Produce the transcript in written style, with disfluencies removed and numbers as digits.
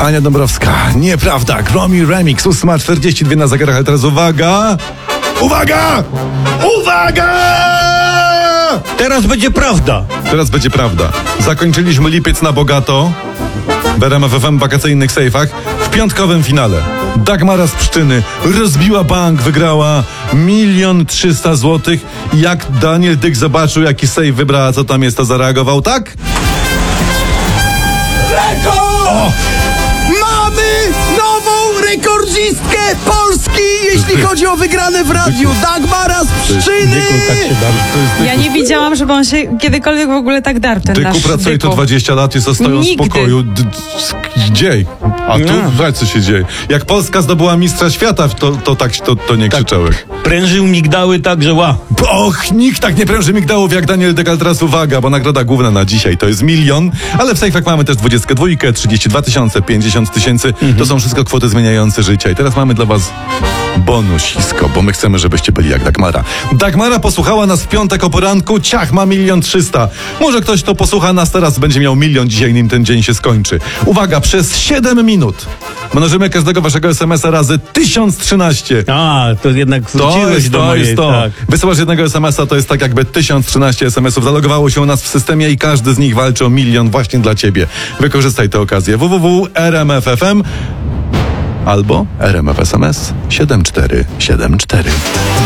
Ania Dąbrowska, nieprawda, Gromi Remix, 8:42 na zegarach, ale teraz uwaga! Uwaga! Uwaga! Teraz będzie prawda. Teraz będzie prawda. Zakończyliśmy lipiec na bogato w RMF FM wakacyjnych sejfach w piątkowym finale. Dagmara z Pszczyny rozbiła bank, wygrała 1 300 000 złotych. Jak Daniel Dyk zobaczył, jaki sejf wybrała, co tam jest, to zareagował tak? Rekord! Mamy nową rekordzistkę Polski, jeśli chodzi o wygrane w radiu. Dagmara z Pszczyny! Ja nie widziałam, żeby on się kiedykolwiek w ogóle tak darł, ten Dyku nasz pracuje tu Dyku. 20 lat i stoją w Nigdy. spokoju. Gdzie? A tu zobacz, co się dzieje. Jak Polska zdobyła mistrza świata, to nie krzyczały. Prężył migdały tak, że ła. Och, nikt tak nie pręży migdałów jak Daniel Dyk, ale teraz uwaga, bo nagroda główna na dzisiaj to jest 1 000 000, ale w sejfach mamy też 22, 32 000, 50 000. To są wszystko kwoty zmieniające życie. I teraz mamy dla was bonusisko, bo my chcemy, żebyście byli jak Dagmara. Dagmara posłuchała nas w piątek o poranku, ciach, ma 1 300 000. Może ktoś, kto posłucha nas teraz, będzie miał 1 000 000 dzisiaj, nim ten dzień się skończy. Uwaga, przez 7 minut mnożymy każdego waszego SMS-a razy 1013. A, to jednak wróciłeś do mojej, tak. Wysyłasz jednego SMS-a, to jest tak jakby 1013 SMS-ów zalogowało się u nas w systemie i każdy z nich walczy o 1 000 000 właśnie dla ciebie. Wykorzystaj tę okazję. www.rmf.fm albo RMF SMS 7474.